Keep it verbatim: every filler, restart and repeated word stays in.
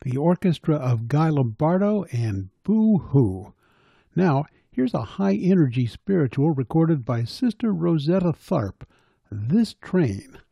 the orchestra of Guy Lombardo and Boo Hoo. Now, here's a high-energy spiritual recorded by Sister Rosetta Tharpe, This Train.